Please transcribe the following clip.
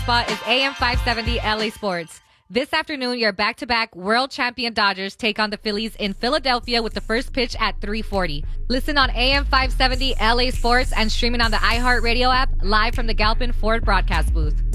spot is AM 570 LA Sports. This afternoon, your back-to-back world champion Dodgers take on the Phillies in Philadelphia with the first pitch at 3:40. Listen on AM 570 LA Sports and streaming on the iHeartRadio app live from the Galpin Ford broadcast booth.